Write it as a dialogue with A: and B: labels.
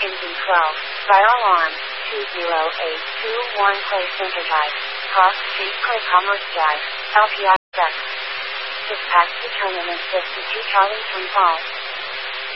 A: Engine 12. Fire alarm. 20821. Play center type. Cross street Clay Commerce Drive. LPI. Dispatch determinant 52 Charlie Twin Falls.